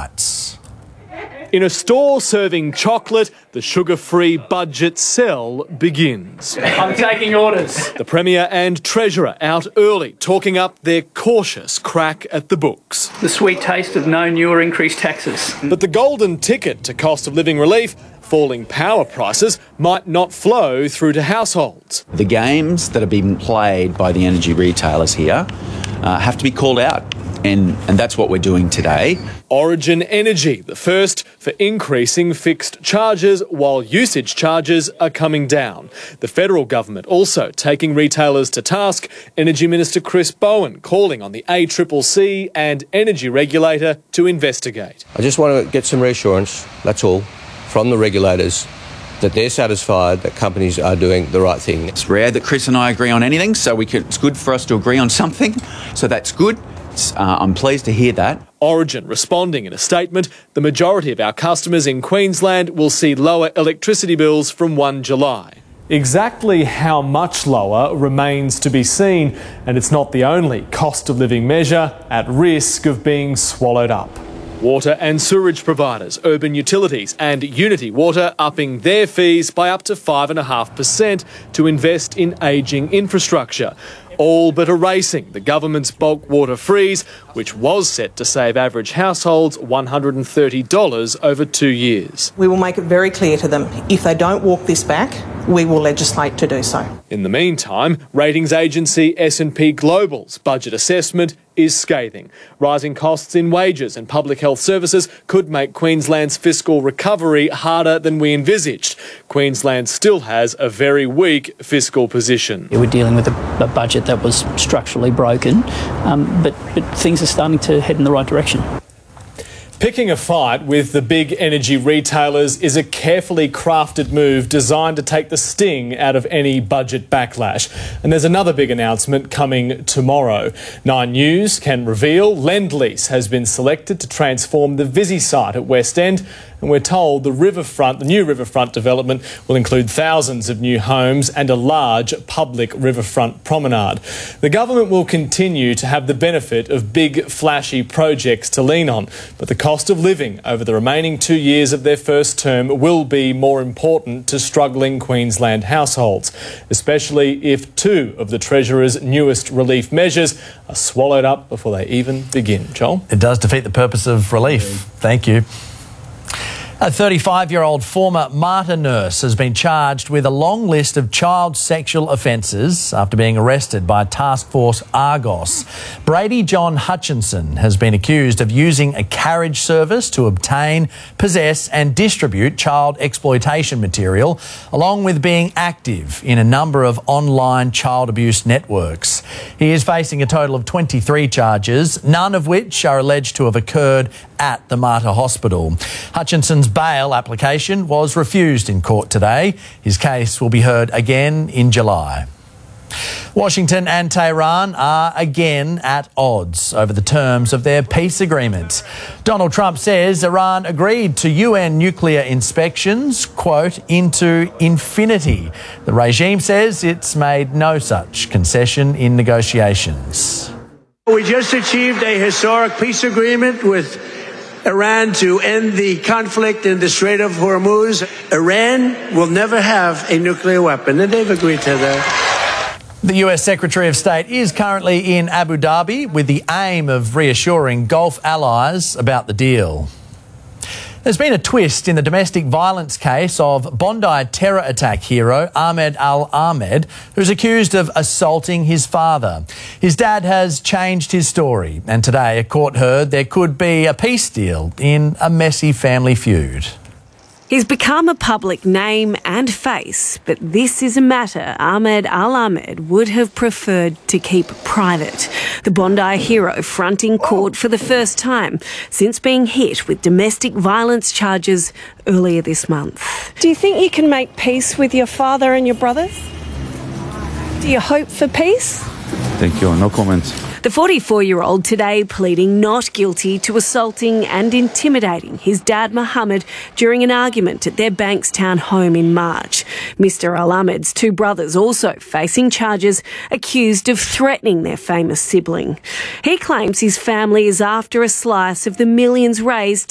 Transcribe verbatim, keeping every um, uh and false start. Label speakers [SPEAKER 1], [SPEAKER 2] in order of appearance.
[SPEAKER 1] rights.
[SPEAKER 2] In a store serving chocolate, the sugar-free budget sell begins.
[SPEAKER 3] I'm taking orders.
[SPEAKER 2] The Premier and Treasurer out early, talking up their cautious crack at the books.
[SPEAKER 3] The sweet taste of no new or increased taxes.
[SPEAKER 2] But the golden ticket to cost of living relief, falling power prices, might not flow through to households.
[SPEAKER 4] The games that are being played by the energy retailers here uh, have to be called out. And, and that's what we're doing today.
[SPEAKER 2] Origin Energy, the first for increasing fixed charges while usage charges are coming down. The federal government also taking retailers to task. Energy Minister Chris Bowen calling on the A C C C and energy regulator to investigate.
[SPEAKER 5] I just want to get some reassurance, that's all, from the regulators that they're satisfied that companies are doing the right thing.
[SPEAKER 4] It's rare that Chris and I agree on anything, so we could, it's good for us to agree on something. So that's good. Uh, I'm pleased to hear that.
[SPEAKER 2] Origin responding in a statement, the majority of our customers in Queensland will see lower electricity bills from the first of July. Exactly how much lower remains to be seen, and it's not the only cost of living measure at risk of being swallowed up. Water and sewerage providers, Urban Utilities and Unity Water upping their fees by up to five point five percent to invest in ageing infrastructure. All but erasing the government's bulk water freeze, which was set to save average households one hundred thirty dollars over two years.
[SPEAKER 6] We will make it very clear to them, if they don't walk this back, we will legislate to do so.
[SPEAKER 2] In the meantime, ratings agency S and P Global's budget assessment is scathing. Rising costs in wages and public health services could make Queensland's fiscal recovery harder than we envisaged. Queensland still has a very weak fiscal position.
[SPEAKER 7] We're dealing with a, a budget that was structurally broken, um, but, but things are starting to head in the right direction.
[SPEAKER 2] Picking a fight with the big energy retailers is a carefully crafted move designed to take the sting out of any budget backlash. And there's another big announcement coming tomorrow. Nine News can reveal Lendlease has been selected to transform the Visy site at West End. And we're told the riverfront, the new riverfront development will include thousands of new homes and a large public riverfront promenade. The government will continue to have the benefit of big, flashy projects to lean on, but the cost of living over the remaining two years of their first term will be more important to struggling Queensland households, especially if two of the Treasurer's newest relief measures are swallowed up before they even begin. Joel?
[SPEAKER 1] It does defeat the purpose of relief. Thank you. A thirty-five-year-old former MARTA nurse has been charged with a long list of child sexual offences after being arrested by Task Force Argos. Brady John Hutchinson has been accused of using a carriage service to obtain, possess and distribute child exploitation material, along with being active in a number of online child abuse networks. He is facing a total of twenty-three charges, none of which are alleged to have occurred at the MARTA hospital. Hutchinson's bail application was refused in court today. His case will be heard again in July. Washington and Tehran are again at odds over the terms of their peace agreement. Donald Trump says Iran agreed to U N nuclear inspections, quote, into infinity. The regime says it's made no such concession in negotiations.
[SPEAKER 8] We just achieved a historic peace agreement with Iran to end the conflict in the Strait of Hormuz. Iran will never have a nuclear weapon, and they've agreed to that.
[SPEAKER 1] The U S Secretary of State is currently in Abu Dhabi with the aim of reassuring Gulf allies about the deal. There's been a twist in the domestic violence case of Bondi terror attack hero Ahmed Al-Ahmed, who's accused of assaulting his father. His dad has changed his story, and today a court heard there could be a peace deal in a messy family feud.
[SPEAKER 9] He's become a public name and face, but this is a matter Ahmed Al-Ahmed would have preferred to keep private. The Bondi hero fronting court for the first time since being hit with domestic violence charges earlier this month.
[SPEAKER 10] Do you think you can make peace with your father and your brothers? Do you hope for peace?
[SPEAKER 11] Thank you. No comments.
[SPEAKER 9] The forty-four-year-old today pleading not guilty to assaulting and intimidating his dad Mohammed during an argument at their Bankstown home in March. Mister Al-Ahmed's two brothers also facing charges accused of threatening their famous sibling. He claims his family is after a slice of the millions raised